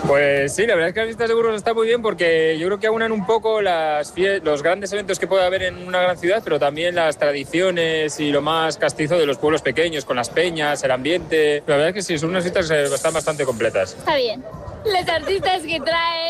Pues sí, la verdad es que las fiestas de Burgos está muy bien porque yo creo que aunan un poco los grandes eventos que puede haber en una gran ciudad, pero también las tradiciones y lo más castizo de los pueblos pequeños, con las peñas, el ambiente. La verdad es que sí, son unas fiestas que están bastante completas. Está bien. Los artistas que traen